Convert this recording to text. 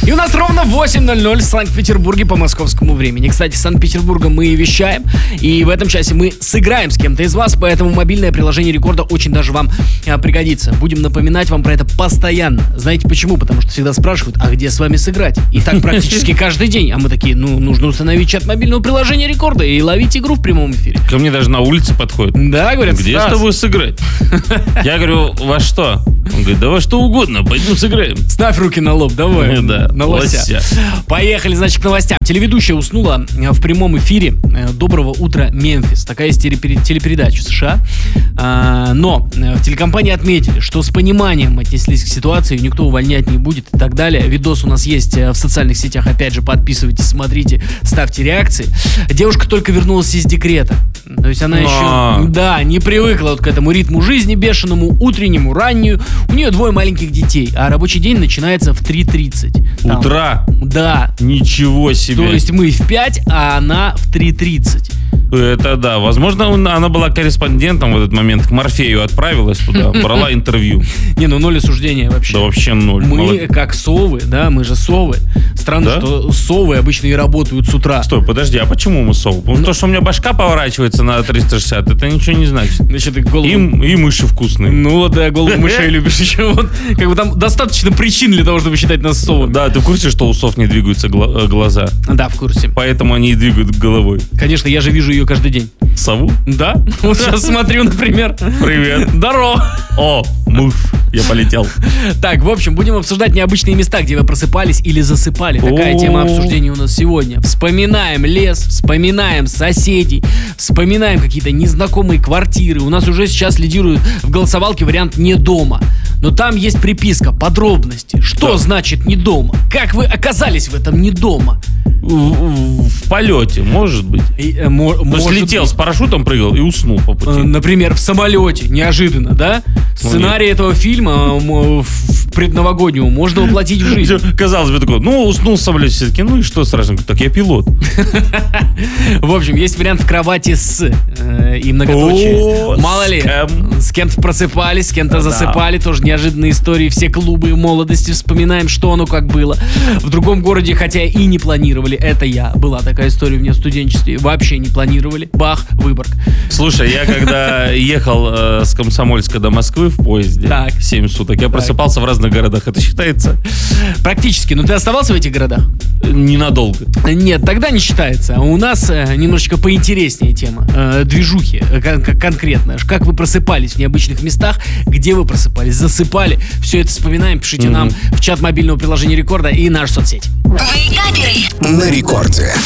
И у нас ровно 8:00 в Санкт-Петербурге по московскому времени. Кстати, с Санкт-Петербурга мы и вещаем. И в этом часе мы сыграем с кем-то из вас. Поэтому мобильное приложение Рекорда очень даже вам пригодится. Будем напоминать вам про это постоянно. Знаете почему? Потому что всегда спрашивают, а где с вами сыграть? И так практически каждый день. А мы такие, нужно установить чат мобильного приложения Рекорда и ловить игру в прямом эфире. Ко мне даже на улице подходят. Да, говорят, где Стас, с тобой сыграть? Я говорю, во что? Он говорит, да во что угодно, пойдем сыграем. ставь руки на лоб, давай. Да, на лося. Поехали, значит, к новостям. Телеведущая уснула в прямом эфире «Доброго утра, Мемфис». Такая есть телепередача в США. Но в телекомпании отметили, что с пониманием отнеслись к ситуации, никто увольнять не будет и так далее. Видос у нас есть в социальных сетях. Опять же, подписывайтесь, смотрите, ставьте реакции. Девушка только вернулась из декрета. То есть она еще, не привыкла вот к этому ритму жизни бешеному, утреннему, раннюю. У нее 2 маленьких детей, а рабочий день начинается в 3:30. Утра? Да. Ничего себе. То есть мы в 5, а она в 3:30. Это да. Возможно, она была корреспондентом в этот момент, к Морфею отправилась туда, брала интервью. Не, 0 осуждения вообще. Да вообще 0. Мы как совы, да, мы же совы. Странно, что совы обычно и работают с утра. Стой, подожди, а почему мы совы? Потому что у меня башка поворачивается на 360, это ничего не значит. Значит, И мыши вкусные. Ну да, голову мышей любишь еще. Вот, как бы там достаточно причин для того, чтобы считать нас совами. Да, ты в курсе, что у сов не двигаются глаза? Да, в курсе. Поэтому они и двигают головой. Конечно, я же вижу ее каждый день. Сову? Да, вот сейчас смотрю, например. Привет. Здорово. О, муж, я полетел. Так, в общем, будем обсуждать необычные места, где вы просыпались или засыпали. Такая тема обсуждения у нас сегодня. Вспоминаем лес, вспоминаем соседей, вспоминаем какие-то незнакомые квартиры. У нас уже сейчас лидирует в голосовалке вариант «не дома». Но там есть приписка, подробности. Что значит «не дома»? Как вы оказались в этом «не дома»? В полете, может быть. Может, летел с парашютом, прыгал и уснул по пути. Например, в самолете, неожиданно, да? Сценарий этого фильма в предновогоднему можно воплотить в жизнь. Казалось бы, такой, уснул в самолете, все-таки, и что страшно? Так я пилот. В общем, есть вариант в кровати с и многоточие. Мало ли, с кем-то просыпались, с кем-то засыпали, тоже неожиданные истории, все клубы молодости, вспоминаем, что оно как было. В другом городе, хотя и не планировали, это я. Была такая история у меня в студенчестве, вообще не планировали. Бах, Выборг. Слушай, я когда ехал с Комсомольска до Москвы в поезде 7 суток, я просыпался в разных городах. Это считается? Практически. Но ты оставался в этих городах? Ненадолго. Нет, тогда не считается. У нас немножечко поинтереснее тема. Движухи конкретно. Как вы просыпались в необычных местах, где вы просыпались, засыпали. Все это вспоминаем. Пишите нам в чат мобильного приложения Рекорда и нашу соцсеть. На Рекорде.